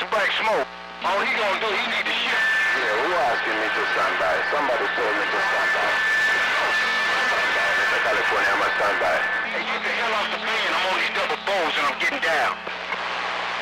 back smoke. All he gonna do, he need to shoot. Yeah, who asking me to stand by? Somebody told me to stand by.